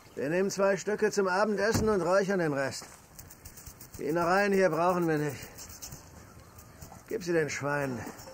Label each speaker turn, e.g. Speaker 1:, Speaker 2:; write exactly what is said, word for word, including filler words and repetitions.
Speaker 1: Wir nehmen zwei Stücke zum Abendessen und räuchern den Rest. Die Innereien hier brauchen wir nicht. Gib sie den Schweinen.